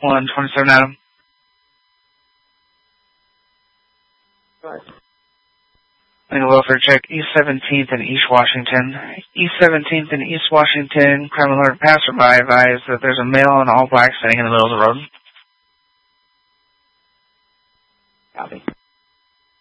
127 Adam. Right. Make a welfare check, East 17th and East Washington. East 17th and East Washington, crime alert, passerby advised that there's a male in all black sitting in the middle of the road. Copy.